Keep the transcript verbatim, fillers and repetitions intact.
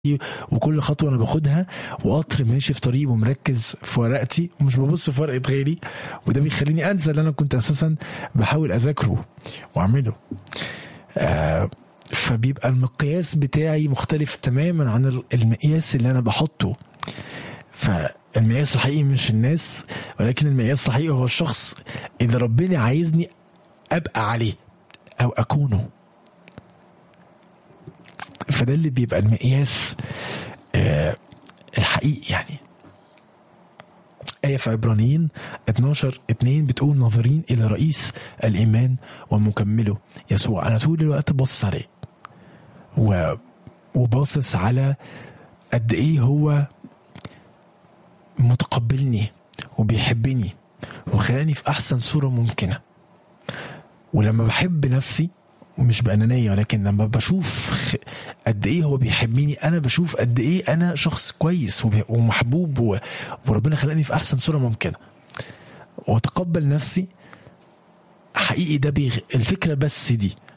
وكل خطوة أنا باخدها وقطر ماشي في طريق ومركز في ورقتي ومش ببص في ورقة غيري، وده بيخليني أنسى اللي أنا كنت أساسا بحاول أذاكره وأعمله. آه فبيبقى المقياس بتاعي مختلف تماما عن المقياس اللي أنا بحطه. فالمقياس الحقيقي مش الناس، ولكن المقياس الحقيقي هو الشخص اللي ربنا عايزني أبقى عليه أو أكونه. فده اللي بيبقى المقياس آه الحقيقي. يعني آية في عبرانيين اتناشر اتنين بتقول ناظرين إلى رئيس الإيمان ومكمله يسوع. أنا طول الوقت باصص عليه وباصص على قد إيه هو متقبلني وبيحبني وخلاني في أحسن صورة ممكنة. ولما بحب نفسي مش بأنانية، ولكن لما بشوف قد ايه هو بيحبني انا بشوف قد ايه انا شخص كويس ومحبوب وربنا خلاني في احسن صورة ممكنة واتقبل نفسي حقيقي. ده بيغ... الفكرة بس دي